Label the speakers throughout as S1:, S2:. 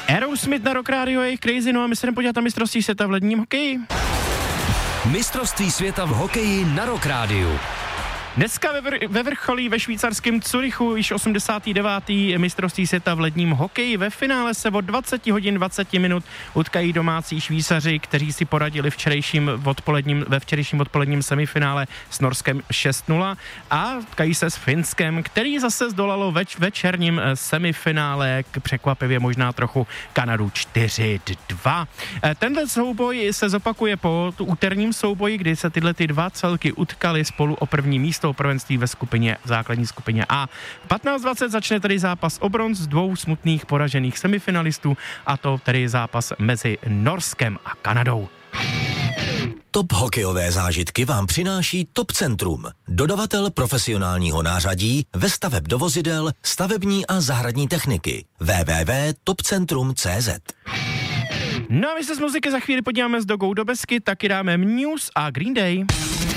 S1: Aerosmith na Rock Radio, jejich Crazy, no a my se jdeme podívat na mistrovství světa v ledním hokeji.
S2: Mistrovství světa v hokeji na Rock Radio.
S1: Dneska ve vrcholí ve švýcarském Curychu již 89. mistrovství světa v ledním hokeji. Ve finále se od 20 hodin 20 minut utkají domácí Švýcaři, kteří si poradili ve včerejším odpoledním semifinále s Norskem 6-0 a utkají se s Finskem, který zase zdolalo večerním semifinále překvapivě možná trochu Kanadu 4-2. Tenhle souboj se zopakuje po úterním souboji, kdy se tyhle dva celky utkali spolu o první místo prvenství v základní skupině A. V 15:20 začne tedy zápas o bronz z dvou smutných poražených semifinalistů, a to tedy zápas mezi Norskem a Kanadou.
S3: Top hokejové zážitky vám přináší Top Centrum, dodavatel profesionálního nářadí ve staveb do vozidel, stavební a zahradní techniky. www.topcentrum.cz.
S1: No a my se z muziky za chvíli podíváme s Dogou do Besky, taky dáme Muse a Green Day.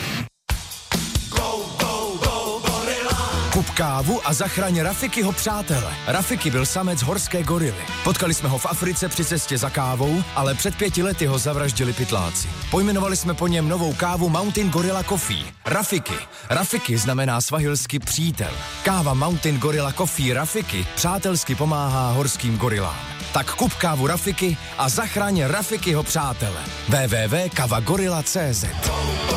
S4: Kup kávu a zachraň Rafikyho přátele. Rafiki byl samec horské gorily. Potkali jsme ho v Africe při cestě za kávou, ale před 5 lety ho zavraždili pytláci. Pojmenovali jsme po něm novou kávu Mountain Gorilla Coffee. Rafiki. Rafiki znamená svahilsky přítel. Káva Mountain Gorilla Coffee Rafiki přátelsky pomáhá horským gorilám. Tak kup kávu Rafiki a zachraň Rafikyho přátele. www.kavagorilla.cz.